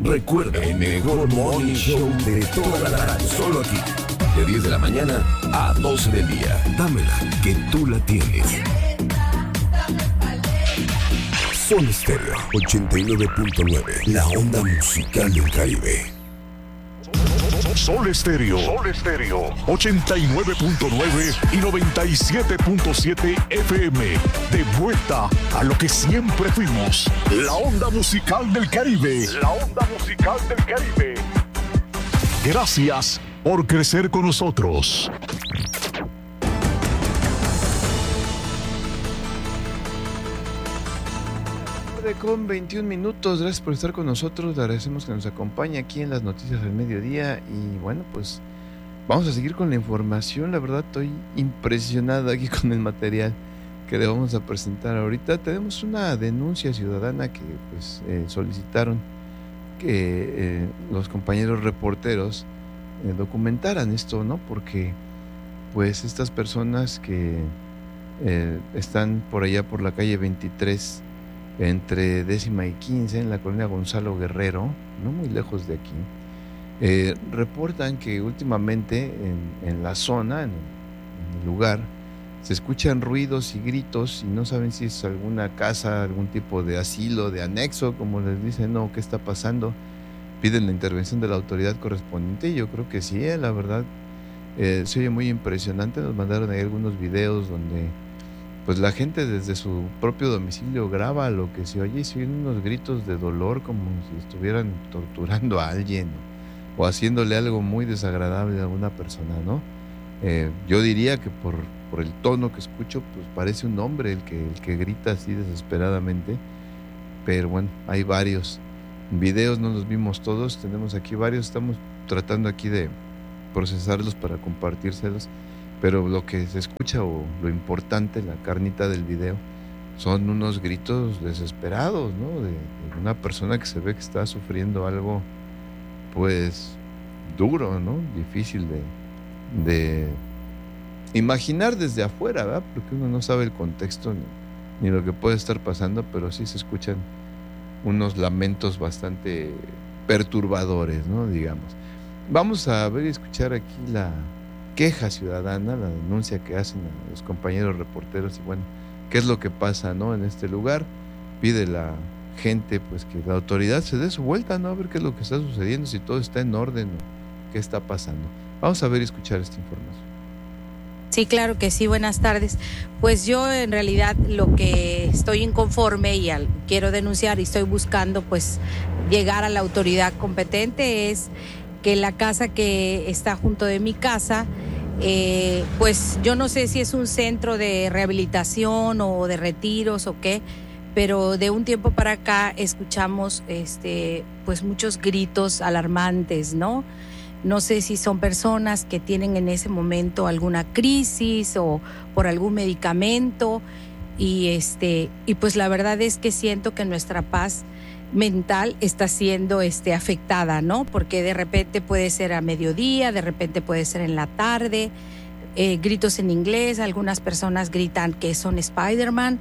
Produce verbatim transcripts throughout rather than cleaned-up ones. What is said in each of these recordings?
Recuerda, el mejor morning show de toda la radio. Solo aquí, de diez de la mañana a doce del día. Dámela, que tú la tienes. Sol Estéreo ochenta y nueve punto nueve. La onda musical del Caribe. Sol Estéreo, Sol Estéreo, ochenta y nueve punto nueve y noventa y siete punto siete F M. De vuelta a lo que siempre fuimos, la onda musical del Caribe. La onda musical del Caribe. Gracias por crecer con nosotros. Con veintiún minutos, gracias por estar con nosotros, le agradecemos que nos acompañe aquí en las noticias del mediodía y bueno, pues vamos a seguir con la información. La verdad estoy impresionado aquí con el material que le vamos a presentar ahorita. Tenemos una denuncia ciudadana que pues eh, solicitaron que eh, los compañeros reporteros eh, documentaran esto, ¿no? Porque pues estas personas que eh, están por allá por la calle veintitrés entre décima y quince en la colonia Gonzalo Guerrero, no muy lejos de aquí, eh, reportan que últimamente en, en la zona, en, en el lugar, se escuchan ruidos y gritos y no saben si es alguna casa, algún tipo de asilo, de anexo, como les dicen, no, ¿qué está pasando? Piden la intervención de la autoridad correspondiente y yo creo que sí, eh, la verdad, eh, se oye muy impresionante. Nos mandaron ahí algunos videos donde pues la gente desde su propio domicilio graba lo que se oye y se oyen unos gritos de dolor como si estuvieran torturando a alguien o haciéndole algo muy desagradable a alguna persona, ¿no? Eh, yo diría que por, por el tono que escucho, pues parece un hombre el que, el que grita así desesperadamente, pero bueno, hay varios videos, no los vimos todos, tenemos aquí varios, estamos tratando aquí de procesarlos para compartírselos. Pero lo que se escucha o lo importante, la carnita del video, son unos gritos desesperados, ¿no? De, de una persona que se ve que está sufriendo algo, pues, duro, ¿no? Difícil de, de imaginar desde afuera, ¿verdad? Porque uno no sabe el contexto ni, ni lo que puede estar pasando, pero sí se escuchan unos lamentos bastante perturbadores, ¿no? Digamos. Vamos a ver y escuchar aquí la queja ciudadana, la denuncia que hacen a los compañeros reporteros y bueno, qué es lo que pasa, ¿no? En este lugar. Pide la gente pues que la autoridad se dé su vuelta, ¿no? A ver qué es lo que está sucediendo, si todo está en orden o qué está pasando. Vamos a ver y escuchar esta información. Sí, claro que sí, buenas tardes. Pues yo en realidad lo que estoy inconforme y al, quiero denunciar y estoy buscando pues llegar a la autoridad competente es que la casa que está junto de mi casa, eh, pues yo no sé si es un centro de rehabilitación o de retiros o qué, pero de un tiempo para acá escuchamos este, pues muchos gritos alarmantes, ¿no? No sé si son personas que tienen en ese momento alguna crisis o por algún medicamento y este y pues la verdad es que siento que nuestra paz mental está siendo este, afectada, ¿no? Porque de repente puede ser a mediodía, de repente puede ser en la tarde, eh, gritos en inglés, algunas personas gritan que son Spider-Man,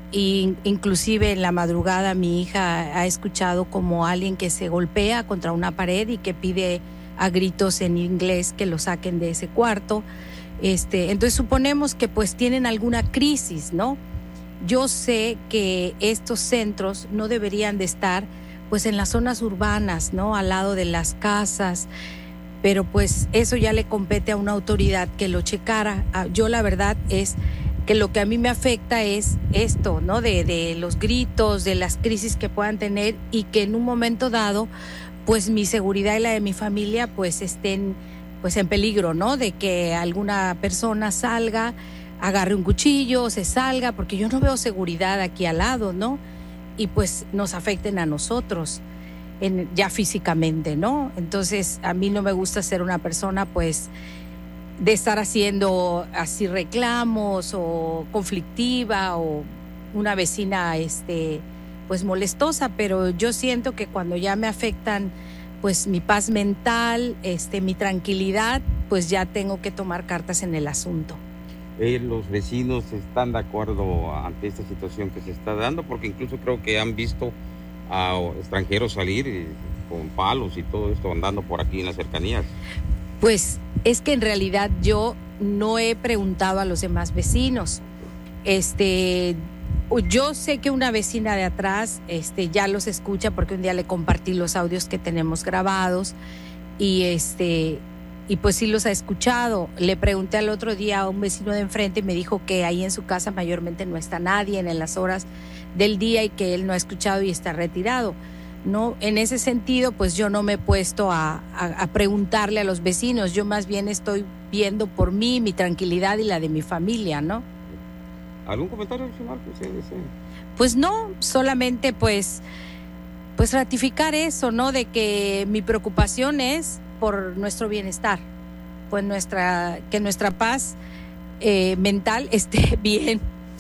e inclusive en la madrugada mi hija ha escuchado como alguien que se golpea contra una pared y que pide a gritos en inglés que lo saquen de ese cuarto. Este, entonces suponemos que pues tienen alguna crisis, ¿no? Yo sé que estos centros no deberían de estar pues en las zonas urbanas, ¿no? Al lado de las casas, pero pues eso ya le compete a una autoridad que lo checara. Yo la verdad es que lo que a mí me afecta es esto, ¿no? De, de los gritos, de las crisis que puedan tener y que en un momento dado pues mi seguridad y la de mi familia pues estén pues en peligro, ¿no? De que alguna persona salga, agarre un cuchillo, se salga, porque yo no veo seguridad aquí al lado, ¿no? Y pues nos afecten a nosotros en, ya físicamente, ¿no? Entonces a mí no me gusta ser una persona pues de estar haciendo así reclamos o conflictiva o una vecina este pues molestosa, pero yo siento que cuando ya me afectan pues mi paz mental, este mi tranquilidad, pues ya tengo que tomar cartas en el asunto. Eh, los vecinos están de acuerdo ante esta situación que se está dando, porque incluso creo que han visto a extranjeros salir y, con palos y todo esto andando por aquí en las cercanías? Pues es que en realidad yo no he preguntado a los demás vecinos. Este, yo sé que una vecina de atrás este, ya los escucha porque un día le compartí los audios que tenemos grabados y este y pues sí los ha escuchado. Le pregunté al otro día a un vecino de enfrente y me dijo que ahí en su casa mayormente no está nadie en las horas del día y que él no ha escuchado y está retirado. No, en ese sentido, pues yo no me he puesto a, a, a preguntarle a los vecinos. Yo más bien estoy viendo por mí, mi tranquilidad y la de mi familia, ¿no? ¿Algún comentario adicional que usted desee? Pues no, solamente pues, pues ratificar eso, ¿no? De que mi preocupación es por nuestro bienestar, pues nuestra, que nuestra paz eh, mental esté bien.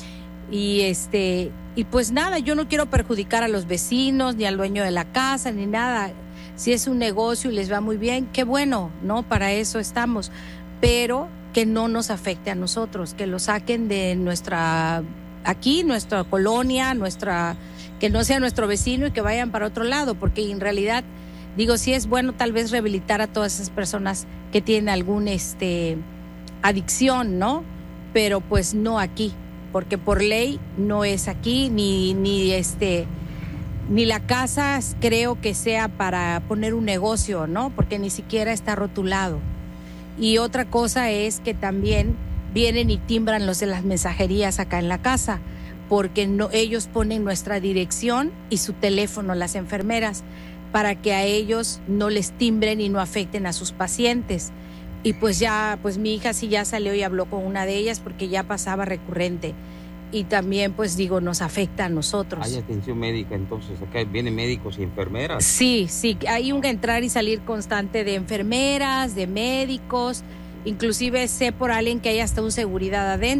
Y este, y pues nada, yo no quiero perjudicar a los vecinos, ni al dueño de la casa, ni nada. Si es un negocio y les va muy bien, qué bueno, ¿no? Para eso estamos. Pero que no nos afecte a nosotros, que lo saquen de nuestra, aquí, nuestra colonia, nuestra, que no sea nuestro vecino y que vayan para otro lado, porque en realidad, digo, sí es bueno tal vez rehabilitar a todas esas personas que tienen alguna este, adicción, ¿no? Pero pues no aquí, porque por ley no es aquí, ni, ni este, ni la casa creo que sea para poner un negocio, ¿no? Porque ni siquiera está rotulado. Y otra cosa es que también vienen y timbran los de las mensajerías acá en la casa, porque no, ellos ponen nuestra dirección y su teléfono, las enfermeras, para que a ellos no les timbren y no afecten a sus pacientes. Y pues ya, pues mi hija sí ya salió y habló con una de ellas porque ya pasaba recurrente. Y también, pues digo, nos afecta a nosotros. ¿Hay atención médica entonces? ¿Acá vienen médicos y enfermeras? Sí, sí, hay un entrar y salir constante de enfermeras, de médicos, inclusive sé por alguien que hay hasta un seguridad adentro.